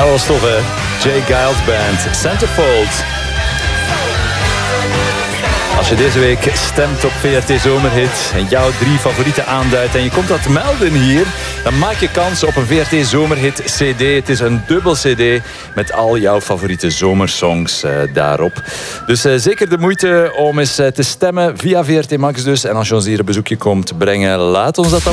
Dat was tof, hè? Jay Giles Band, Centerfold. Als je deze week stemt op VRT Zomerhit en jouw 3 favorieten aanduidt en je komt dat melden hier, dan maak je kans op een VRT Zomerhit CD. Het is een dubbel CD met al jouw favoriete zomersongs daarop. Dus zeker de moeite om eens te stemmen via VRT Max dus. En als je ons hier een bezoekje komt brengen, laat ons dat dan